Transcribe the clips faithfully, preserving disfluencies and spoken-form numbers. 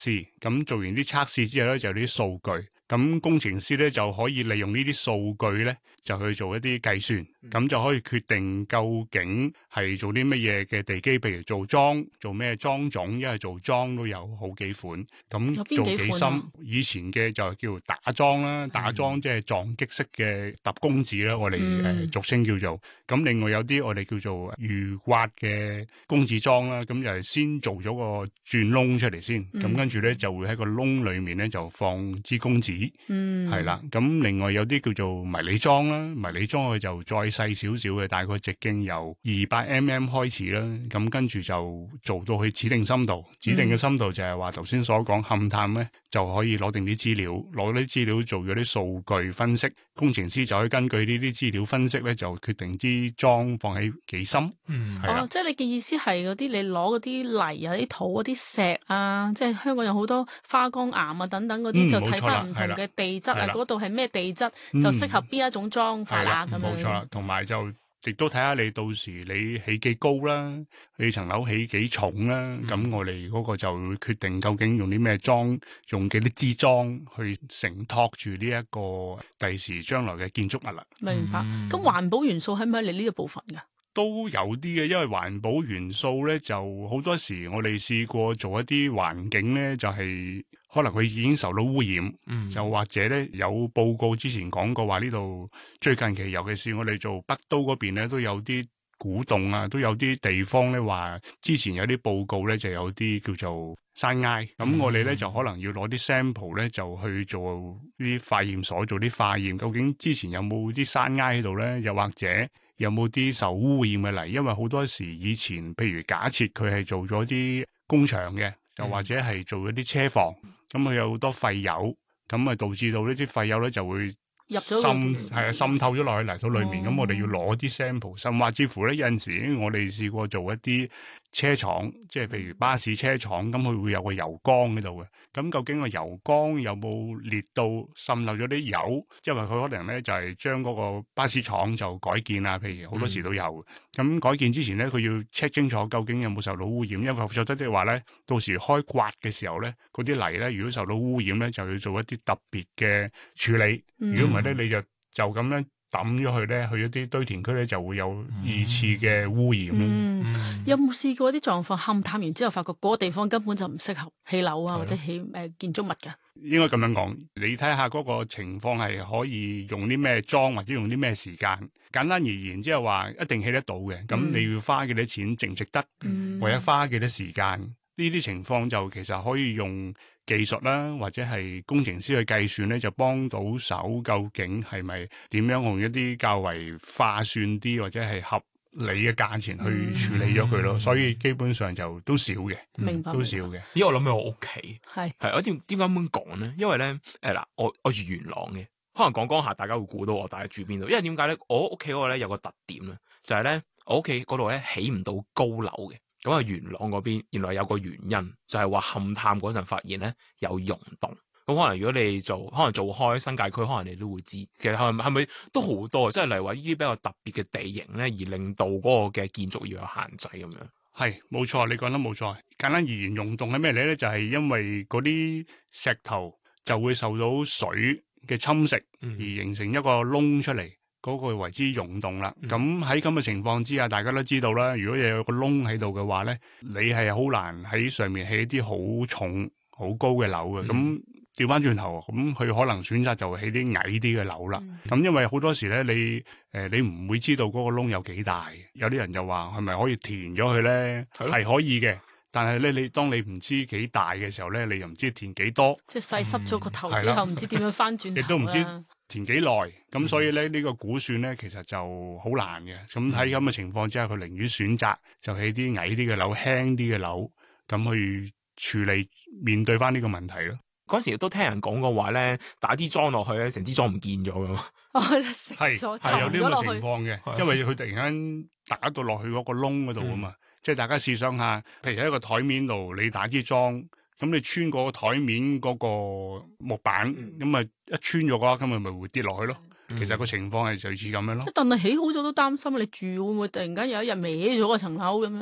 試，咁做完啲測試之後咧就有啲數據，咁工程師咧就可以利用呢啲數據咧就去做一啲計算，咁、嗯、就可以決定究竟係做啲乜嘢嘅地基，譬如做樁，做咩樁種，因為做樁都有好幾款，咁做幾深，啊、以前嘅就叫打樁啦，打樁即係撞擊式嘅揼公字啦，我哋誒、嗯呃、俗稱叫做，咁另外有啲我哋叫做預刮嘅公字樁啦，咁就係先做咗個鑽窿出嚟先，咁、嗯、跟住咧就會喺個窿裏面咧就放支公字，嗯，係啦，咁另外有啲叫做迷你樁啦，迷你樁佢就再細少少嘅，大概直徑由二百 mm 開始啦，咁跟住就做到去指定深度，指定嘅深度就係話頭先所講勘探咧就可以攞定啲資料，攞啲資料做咗啲數據分析，工程師就可以根據呢啲資料分析咧就決定啲樁放喺幾深。嗯， 哦，即係你嘅意思係嗰啲你攞嗰啲泥啊、啲土嗰啲石啊，即係香港有好多花崗岩啊等等嗰啲、嗯，就睇翻唔同嘅地質啊，嗰度係咩地質、嗯、就適合邊一種樁法啦咁樣。 冇錯啦，同埋就亦都睇下你到時你起幾高啦，你層樓起幾重啦，咁、嗯、我哋嗰個就會決定究竟用啲咩樁，用幾啲支樁去承托住呢一個第時將來嘅建築物啦。 明白。咁、嗯、環保元素喺唔喺你呢個部分㗎？ 都有啲嘅，因為環保元素咧就好多時我哋試過做一啲環境咧，就係、是、可能佢已經受到污染，嗯、就或者咧有報告之前講過話呢度最近期尤其是我哋做北都嗰邊咧都有啲古洞啊，都有啲地方咧話之前有啲報告咧就有啲叫做山埃，咁、嗯、我哋咧就可能要攞啲 sample 咧就去做啲化驗所做啲化驗，究竟之前有冇啲山埃喺度咧，又或者有冇啲受污染嘅泥？因為好多時以前，譬如假設佢係做咗啲工場嘅，又或者係做咗啲車房，咁佢有好多廢油，咁啊導致到呢啲廢油咧就會入咗滲係啊滲透咗落去泥土裏面。咁、哦、我哋要攞啲 sample， 甚至乎咧有陣時我哋試過做一啲車廠，即係譬如巴士車廠，咁佢會有個油缸喺度嘅。咁究竟個油缸有冇裂到滲漏咗啲油？因為佢可能咧就係將嗰個巴士廠就改建啊，譬如好多時都有。咁、嗯、改建之前咧，佢要 check 清楚究竟有冇受到污染，因為否則即係話咧，到時開刮嘅時候咧，嗰啲泥咧如果受到污染咧，就要做一啲特別嘅處理。如果唔係咧，你就就咁樣抌咗去咧，去一啲堆填區咧，就會有二次嘅污染。 嗯嗯、有冇試過啲狀況勘探完之後，發覺嗰個地方根本就唔適合起樓啊，或者起誒、呃、建築物㗎？ 應該咁樣講，你睇下嗰個情況係可以用啲咩樁，或者用啲咩時間。簡單而言，即係話一定起得到嘅。咁、嗯、你要花幾多錢，值唔值得？嗯、或者花幾多時間？呢啲情況就其實可以用技術啦，或者係工程師去計算咧，就幫到手。究竟係咪點樣用一啲較為划算啲，或者係合理嘅價錢去處理咗佢咯？所以基本上就都少嘅， 明白， 都少嘅。 因為我諗起我屋企係係我點點解咁講咧？因為咧誒嗱，我我住元朗嘅，可能講講下，大家會估到我大概住邊度。因為點解咧？我屋企嗰個咧有個特點咧，就係咧我屋企嗰度咧起唔到高樓嘅。咁啊，元朗嗰邊原來有個原因，就係話勘探嗰陣發現咧有溶洞。咁可能如果你做，可能做開新界區，可能你都會知。其實係咪係咪都好多？即係例如話呢啲比較特別嘅地形咧，而令到嗰個嘅建築要有限制咁樣。 係冇錯，你講得冇錯。簡單而言，溶洞係咩嚟咧？就係、是、因為嗰啲石頭就會受到水嘅侵蝕，而形成一個窿出嚟。嗰、那個為之溶洞啦，咁喺咁嘅情況之下，大家都知道啦。如果有個窿喺度嘅話咧，你係好難喺上面起一啲好重、好高嘅樓嘅。咁調翻轉頭，咁佢可能選擇就起啲矮啲嘅樓啦。咁、嗯、因為好多時咧，你誒、呃、你唔會知道嗰個窿有幾大。有啲人就話係咪可以填咗佢咧？係可以嘅，但係咧，你當你唔知幾大嘅時候咧，你又唔知填幾多。 即係細濕咗個頭之後，唔、嗯、知點樣翻轉頭亦都唔知填幾耐，咁所以咧呢、這個估算咧其實就好難嘅。咁喺咁嘅情況之下，佢寧願選擇就起啲矮啲嘅樓、輕啲嘅樓，咁去處理面對翻呢個問題咯。 嗰時都聽人講過話咧，打支樁落去咧，成支樁唔見咗噶嘛。 係係有呢個情況嘅，因為佢突然間打到落去嗰個窿嗰度啊嘛。嗯、即係大家試想下，譬如喺一個台面度，你打支樁。咁你穿過個台面嗰個木板，咁、嗯、啊一穿咗嘅話，咁咪咪會跌落去咯、嗯。其實個情況係類似咁樣咯。 但係起好咗都擔心，你住會唔會突然間有一日歪咗個層樓咁樣？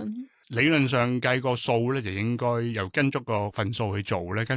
理論上計個數咧，就應該又跟足個份數去做咧。跟